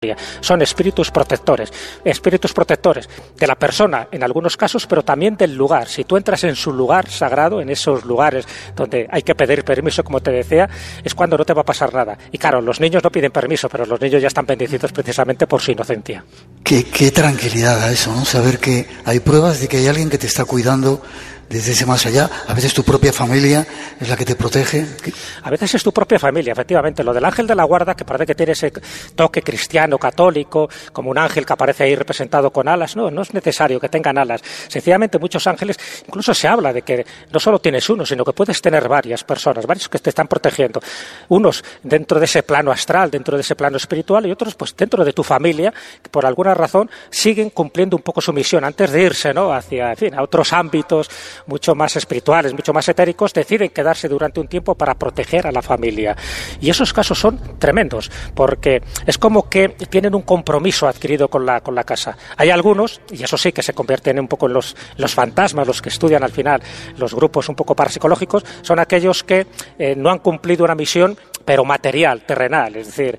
Son espíritus protectores de la persona en algunos casos, pero también del lugar. Si tú entras en su lugar sagrado, en esos lugares donde hay que pedir permiso, como te decía, es cuando no te va a pasar nada. Y claro, los niños no piden permiso, pero los niños ya están bendecidos precisamente por su inocencia. Qué tranquilidad da eso, ¿no? Saber que hay pruebas de que hay alguien que te está cuidando desde ese más allá. A veces tu propia familia es la que te protege. A veces es tu propia familia, efectivamente. Lo del ángel de la guarda, que parece que tiene ese toque cristiano, católico, como un ángel que aparece ahí representado con alas. No es necesario que tengan alas. Sencillamente muchos ángeles, incluso se habla de que no solo tienes uno, sino que puedes tener varias personas, varios que te están protegiendo. Unos dentro de ese plano astral, dentro de ese plano espiritual, y otros pues dentro de tu familia, que por alguna razón siguen cumpliendo un poco su misión antes de irse, ¿no?, hacia, en fin, a otros ámbitos mucho más espirituales, mucho más etéricos, deciden quedarse durante un tiempo para proteger a la familia. Y esos casos son tremendos, porque es como que tienen un compromiso adquirido con la casa. Hay algunos, y eso sí que se convierten un poco en los fantasmas, los que estudian al final los grupos un poco parapsicológicos, son aquellos que no han cumplido una misión, pero material, terrenal, es decir,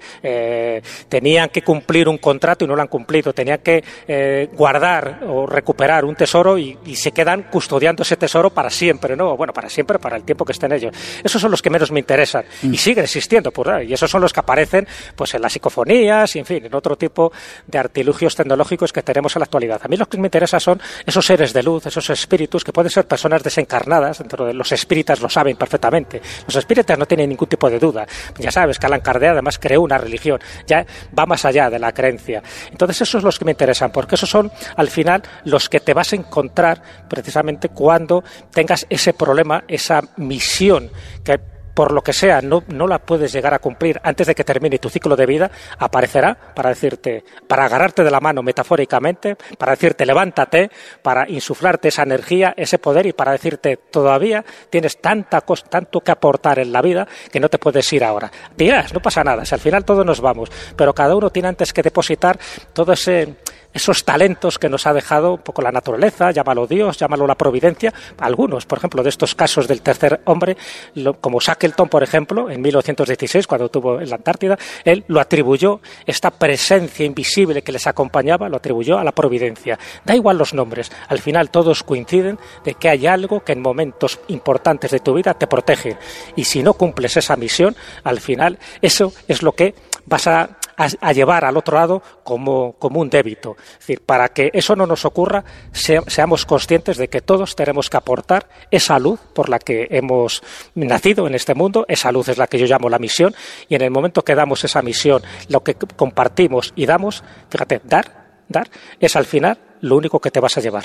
tenían que cumplir un contrato y no lo han cumplido, tenían que guardar o recuperar un tesoro y se quedan custodiando ese tesoro para siempre, ¿no? Bueno, para siempre, para el tiempo que estén ellos. Esos son los que menos me interesan y siguen existiendo, y esos son los que aparecen pues en las psicofonías y, en fin, en otro tipo de artilugios tecnológicos que tenemos en la actualidad. A mí lo que me interesa son esos seres de luz, esos espíritus que pueden ser personas desencarnadas. Dentro de los espíritas lo saben perfectamente. Los espíritas no tienen ningún tipo de duda. Ya sabes que Allan Kardec además creó una religión, ya va más allá de la creencia. Entonces esos son los que me interesan, porque esos son al final los que te vas a encontrar precisamente cuando tengas ese problema, esa misión que por lo que sea no la puedes llegar a cumplir antes de que termine tu ciclo de vida. Aparecerá para decirte, para agarrarte de la mano metafóricamente, para decirte levántate, para insuflarte esa energía, ese poder, y para decirte todavía tienes tanto que aportar en la vida que no te puedes ir ahora. Dirás, no pasa nada, si al final todos nos vamos, pero cada uno tiene antes que depositar todo esos talentos que nos ha dejado un poco la naturaleza, llámalo Dios, llámalo la providencia. Algunos, por ejemplo, de estos casos del tercer hombre, como Shackleton, por ejemplo, en 1916, cuando estuvo en la Antártida, él lo atribuyó, esta presencia invisible que les acompañaba, lo atribuyó a la providencia. Da igual los nombres, al final todos coinciden de que hay algo que en momentos importantes de tu vida te protege. Y si no cumples esa misión, al final eso es lo que vas a llevar al otro lado como un débito. Es decir, para que eso no nos ocurra, seamos conscientes de que todos tenemos que aportar esa luz por la que hemos nacido en este mundo. Esa luz es la que yo llamo la misión, y en el momento que damos esa misión, lo que compartimos y damos, fíjate, dar es al final lo único que te vas a llevar.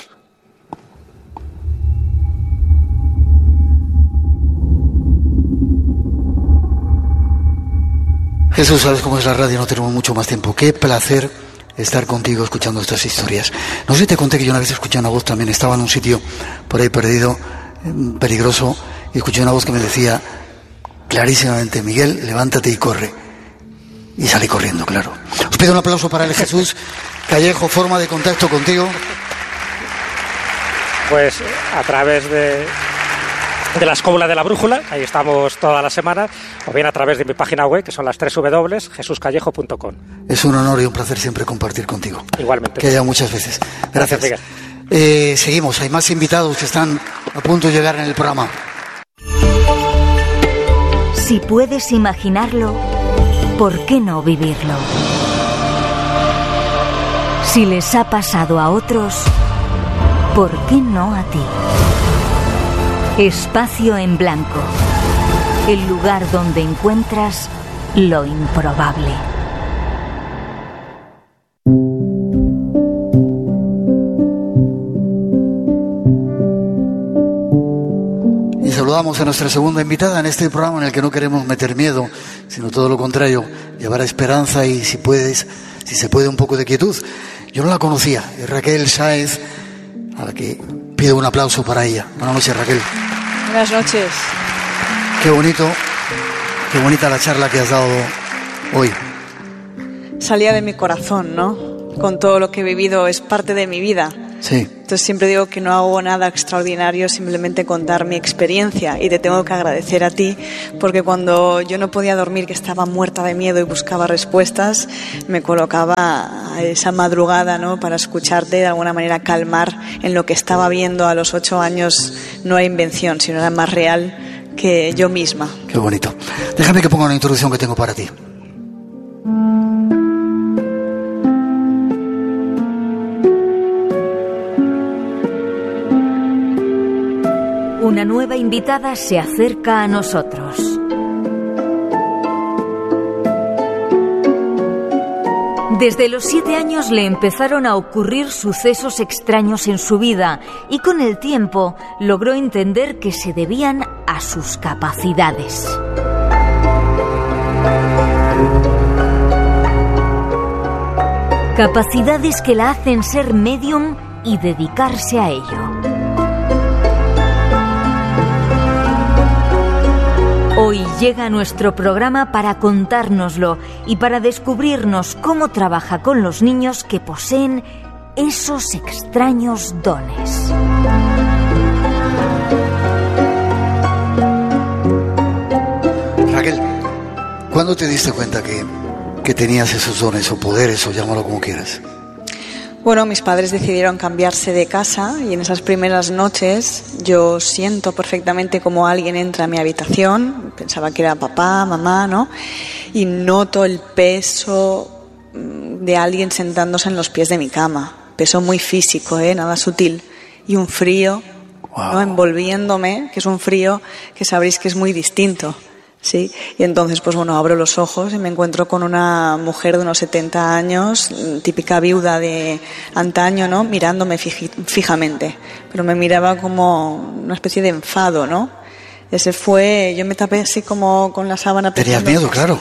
Jesús, sabes cómo es la radio, no tenemos mucho más tiempo. Qué placer estar contigo escuchando estas historias. No sé si te conté que yo una vez escuché una voz también, estaba en un sitio por ahí perdido, peligroso, y escuché una voz que me decía clarísimamente: Miguel, levántate y corre. Y salí corriendo, claro. Os pido un aplauso para el Jesús Callejo, forma de contacto contigo. Pues a través de la escóbula de la brújula, ahí estamos toda la semana, o bien a través de mi página web, que son las 3 www.jesuscallejo.com. Es un honor y un placer siempre compartir contigo. Igualmente. Que haya muchas veces. Gracias. Seguimos, hay más invitados que están a punto de llegar en el programa. Si puedes imaginarlo, ¿por qué no vivirlo? Si les ha pasado a otros, ¿por qué no a ti? Espacio en Blanco, el lugar donde encuentras lo improbable. Y saludamos a nuestra segunda invitada en este programa, en el que no queremos meter miedo, sino todo lo contrario, llevar esperanza y, si se puede, un poco de quietud. Yo no la conocía, es Raquel Sáez, a la que pido un aplauso para ella. Buenas noches, Raquel. Buenas noches. Qué bonita la charla que has dado hoy. Salía de mi corazón, ¿no? Con todo lo que he vivido, es parte de mi vida. Sí. Entonces siempre digo que no hago nada extraordinario, simplemente contar mi experiencia, y te tengo que agradecer a ti, porque cuando yo no podía dormir, que estaba muerta de miedo y buscaba respuestas, me colocaba a esa madrugada, ¿no?, para escucharte, de alguna manera calmar en lo que estaba viendo a los 8 años. No era invención, sino era más real que yo misma. Qué bonito. Déjame que ponga una introducción que tengo para ti. Una nueva invitada se acerca a nosotros. Desde los 7 años le empezaron a ocurrir sucesos extraños en su vida y con el tiempo logró entender que se debían a sus capacidades. Capacidades que la hacen ser medium y dedicarse a ello. Hoy llega a nuestro programa para contárnoslo y para descubrirnos cómo trabaja con los niños que poseen esos extraños dones. Raquel, ¿cuándo te diste cuenta que tenías esos dones o poderes, o llámalo como quieras? Bueno, mis padres decidieron cambiarse de casa y en esas primeras noches yo siento perfectamente como alguien entra a mi habitación, pensaba que era papá, mamá, ¿no? Y noto el peso de alguien sentándose en los pies de mi cama, peso muy físico, nada sutil, y un frío, wow, ¿no?, envolviéndome, que es un frío que sabréis que es muy distinto. Sí, y entonces pues bueno, abro los ojos y me encuentro con una mujer de unos 70 años, típica viuda de antaño, ¿no?, mirándome fijamente, pero me miraba como una especie de enfado, ¿no? Ese fue, yo me tapé así como con la sábana. ¿Tenías miedo, claro?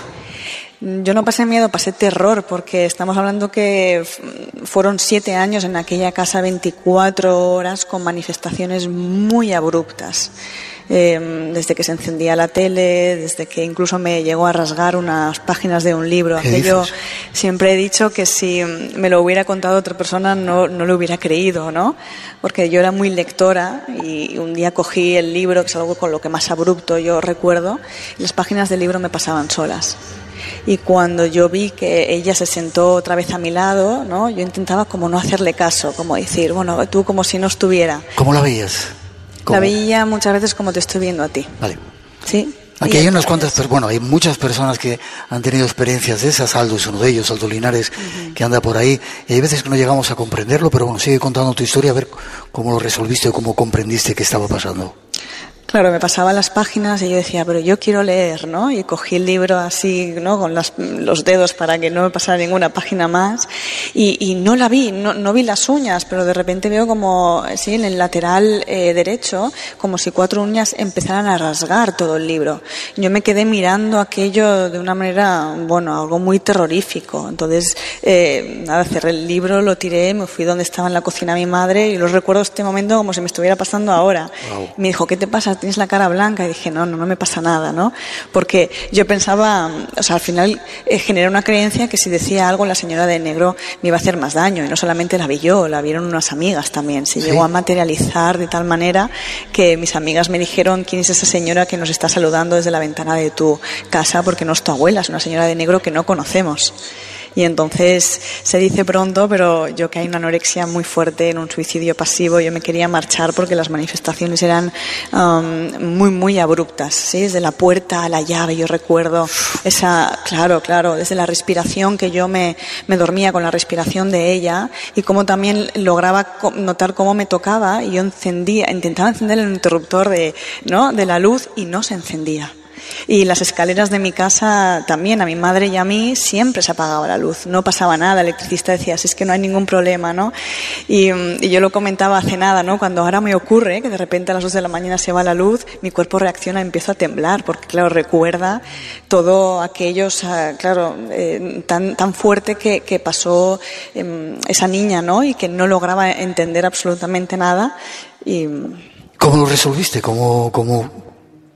Yo no pasé miedo, pasé terror, porque estamos hablando que fueron 7 años en aquella casa, 24 horas, con manifestaciones muy abruptas. Desde que se encendía la tele, desde que incluso me llegó a rasgar unas páginas de un libro. Aquello, siempre he dicho que si me lo hubiera contado otra persona no lo hubiera creído, ¿no? Porque yo era muy lectora y un día cogí el libro, que es algo con lo que más abrupto yo recuerdo, y las páginas del libro me pasaban solas. Y cuando yo vi que ella se sentó otra vez a mi lado, ¿no?, yo intentaba como no hacerle caso, como decir, bueno, tú como si no estuviera. ¿Cómo la veías? La veía muchas veces como te estoy viendo a ti. Vale. ¿Sí? Aquí hay unas cuantas, bueno, hay muchas personas que han tenido experiencias de esas. Aldo es uno de ellos, Aldo Linares, que anda por ahí. Y hay veces que no llegamos a comprenderlo, pero bueno, sigue contando tu historia, a ver cómo lo resolviste o cómo comprendiste qué estaba pasando. Claro, me pasaba las páginas y yo decía, pero yo quiero leer, ¿no? Y cogí el libro así, ¿no?, con los dedos para que no me pasara ninguna página más. Y no la vi, no vi las uñas, pero de repente veo como, sí, en el lateral derecho, como si 4 uñas empezaran a rasgar todo el libro. Yo me quedé mirando aquello de una manera, bueno, algo muy terrorífico. Entonces, nada, cerré el libro, lo tiré, me fui donde estaba en la cocina mi madre y lo recuerdo este momento como si me estuviera pasando ahora. Wow. Me dijo, ¿qué te pasa? Tienes la cara blanca. Y dije, no me pasa nada, ¿no? Porque yo pensaba, o sea, al final generé una creencia que si decía algo la señora de negro me iba a hacer más daño, y no solamente la vi yo, la vieron unas amigas también. Se llegó a materializar de tal manera que mis amigas me dijeron, ¿quién es esa señora que nos está saludando desde la ventana de tu casa? Porque no es tu abuela, es una señora de negro que no conocemos. Y entonces se dice pronto, pero yo que hay una anorexia muy fuerte, en un suicidio pasivo, yo me quería marchar porque las manifestaciones eran muy, muy abruptas, ¿sí? Desde la puerta a la llave, yo recuerdo esa, claro, desde la respiración, que yo me dormía con la respiración de ella, y cómo también lograba notar cómo me tocaba, y yo intentaba encender el interruptor de la luz y no se encendía. Y las escaleras de mi casa también, a mi madre y a mí siempre se apagaba la luz, no pasaba nada. El electricista decía, si es que no hay ningún problema, ¿no? Y yo lo comentaba hace nada, ¿no? Cuando ahora me ocurre que de repente a las 2 de la mañana se va la luz, mi cuerpo reacciona, empiezo a temblar, porque claro, recuerda todo aquello, o sea, claro, tan fuerte que pasó esa niña, ¿no? Y que no lograba entender absolutamente nada. Y ¿cómo lo resolviste? ¿Cómo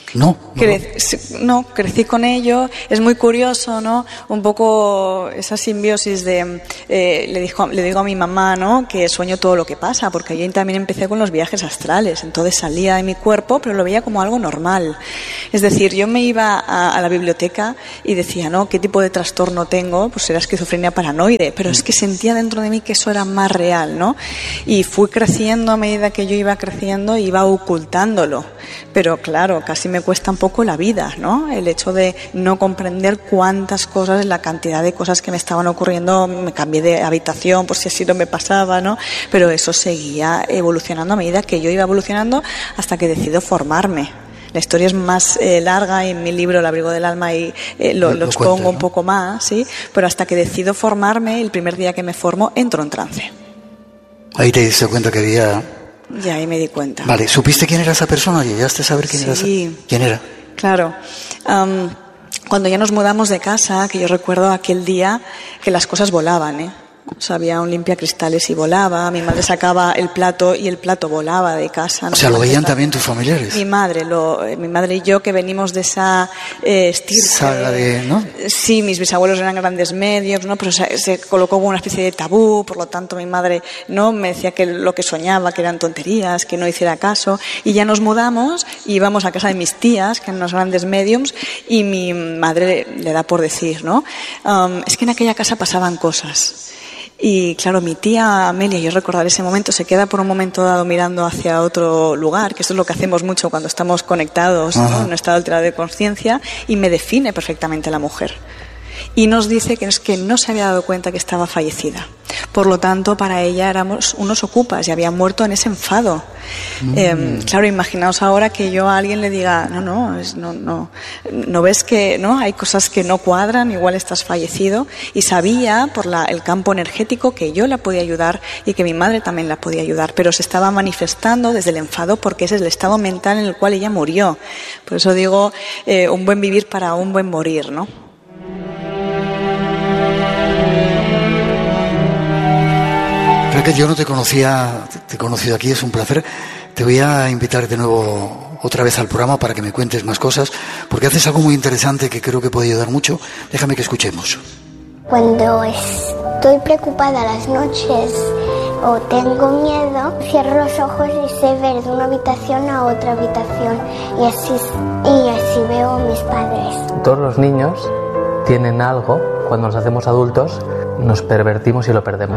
No. No, crecí con ello. Es muy curioso, ¿no? Un poco esa simbiosis de... le digo a mi mamá, ¿no? Que sueño todo lo que pasa, porque yo también empecé con los viajes astrales. Entonces salía de mi cuerpo, pero lo veía como algo normal. Es decir, yo me iba a la biblioteca y decía, ¿no? ¿Qué tipo de trastorno tengo? Pues era esquizofrenia paranoide. Pero es que sentía dentro de mí que eso era más real, ¿no? Y fui creciendo a medida que yo iba creciendo, iba ocultándolo. Pero claro, casi me cuesta un poco la vida, ¿no? El hecho de no comprender cuántas cosas, la cantidad de cosas que me estaban ocurriendo. Me cambié de habitación por si así no me pasaba, ¿no? Pero eso seguía evolucionando a medida que yo iba evolucionando hasta que decido formarme. La historia es más larga y en mi libro El abrigo del alma y lo expongo, ¿no? Un poco más, ¿sí? Pero hasta que decido formarme, el primer día que me formo, entro en trance. Ahí te diste cuenta que había... Ya, ahí me di cuenta. Vale, ¿supiste quién era esa persona? ¿Llegaste a saber quién era esa? ¿Quién era? Claro. Cuando ya nos mudamos de casa, que yo recuerdo aquel día que las cosas volaban, ¿eh? O sea, había un limpiacristales y volaba. Mi madre sacaba el plato y el plato volaba de casa, ¿no? O sea, ¿lo veían también tus familiares? Mi madre y yo, que venimos de esa estirpe. Saga de, ¿no? Sí, mis bisabuelos eran grandes medios, ¿no? Pero se colocó como una especie de tabú. Por lo tanto, mi madre no me decía que lo que soñaba, que eran tonterías, que no hiciera caso. Y ya nos mudamos y íbamos a casa de mis tías, que eran unos grandes mediums, y mi madre le da por decir, ¿no? Es que en aquella casa pasaban cosas. Y claro, mi tía Amelia, yo recordaré ese momento, se queda por un momento dado mirando hacia otro lugar, que esto es lo que hacemos mucho cuando estamos conectados, ¿no? En un estado alterado de conciencia, y me define perfectamente la mujer. Y nos dice que es que no se había dado cuenta que estaba fallecida. Por lo tanto, para ella éramos unos ocupas y había muerto en ese enfado. Claro, imaginaos ahora que yo a alguien le diga, no ves que no hay cosas que no cuadran, igual estás fallecido. Y sabía por el campo energético que yo la podía ayudar y que mi madre también la podía ayudar, pero se estaba manifestando desde el enfado porque ese es el estado mental en el cual ella murió. Por eso digo, un buen vivir para un buen morir, ¿no? Raquel, yo no te conocía, te he conocido aquí, es un placer. Te voy a invitar de nuevo otra vez al programa para que me cuentes más cosas, porque haces algo muy interesante que creo que puede ayudar mucho. Déjame que escuchemos. Cuando estoy preocupada las noches o tengo miedo, cierro los ojos y sé ver de una habitación a otra habitación y así veo a mis padres. Todos los niños tienen algo, cuando nos hacemos adultos, nos pervertimos y lo perdemos.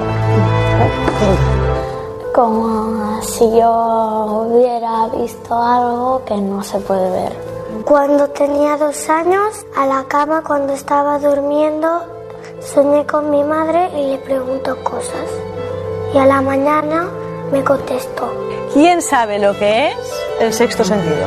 Como si yo hubiera visto algo que no se puede ver. Cuando tenía 2 años, a la cama, cuando estaba durmiendo, soñé con mi madre y le pregunto cosas. Y a la mañana me contestó. ¿Quién sabe lo que es el sexto sentido?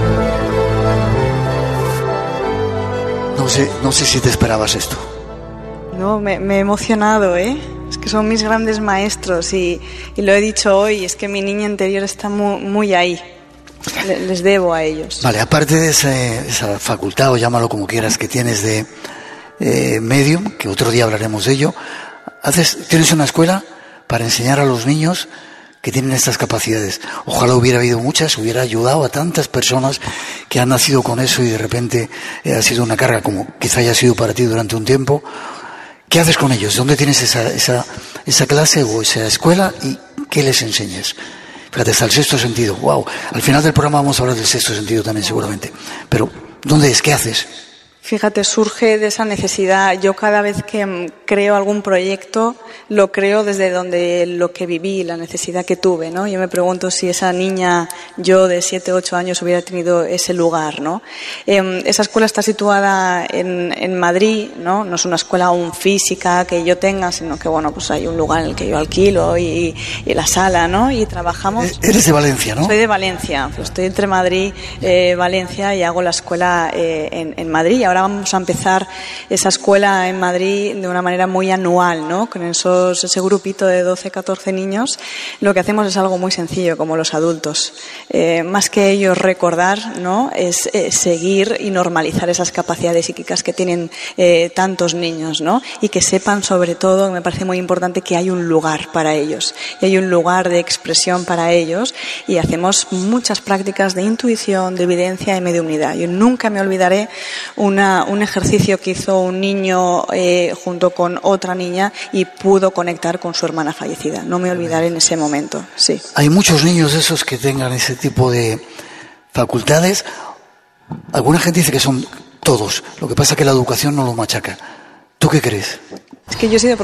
No sé si te esperabas esto. No, me he emocionado, ¿eh? Es que son mis grandes maestros y lo he dicho hoy, es que mi niña interior está muy ahí. Les debo a ellos. Vale, aparte de esa facultad, o llámalo como quieras, que tienes de medium, que otro día hablaremos de ello, tienes una escuela para enseñar a los niños que tienen estas capacidades. Ojalá hubiera habido muchas, hubiera ayudado a tantas personas que han nacido con eso y de repente ha sido una carga, como quizá haya sido para ti durante un tiempo. ¿Qué haces con ellos? ¿Dónde tienes esa clase o esa escuela y qué les enseñas? Fíjate, hasta el sexto sentido. ¡Wow! Al final del programa vamos a hablar del sexto sentido también seguramente. Pero, ¿dónde es? ¿Qué haces? Fíjate, surge de esa necesidad. Yo cada vez que creo algún proyecto, lo creo desde lo que viví, la necesidad que tuve, ¿no? Yo me pregunto si esa niña, yo de 7, 8 años, hubiera tenido ese lugar, ¿no? Esa escuela está situada en Madrid, ¿no? No es una escuela aún física que yo tenga, sino que, bueno, pues hay un lugar en el que yo alquilo y la sala, ¿no? Y trabajamos. Eres de Valencia, ¿no? Soy de Valencia. Pues estoy entre Madrid, Valencia y hago la escuela en Madrid. Y ahora vamos a empezar esa escuela en Madrid de una manera muy anual, ¿no? Con ese grupito de 12, 14 niños, lo que hacemos es algo muy sencillo, como los adultos. Más que ellos recordar, ¿no? Es seguir y normalizar esas capacidades psíquicas que tienen tantos niños, ¿no? Y que sepan, sobre todo, me parece muy importante, que hay un lugar para ellos, y hay un lugar de expresión para ellos, y hacemos muchas prácticas de intuición, de evidencia y mediumnidad. Yo nunca me olvidaré un ejercicio que hizo un niño junto con otra niña y pudo conectar con su hermana fallecida. No me olvidaré en ese momento, sí. Hay muchos niños esos que tengan ese tipo de facultades. Alguna gente dice que son todos. Lo que pasa es que la educación no lo machaca. ¿Tú qué crees? Es que yo he sido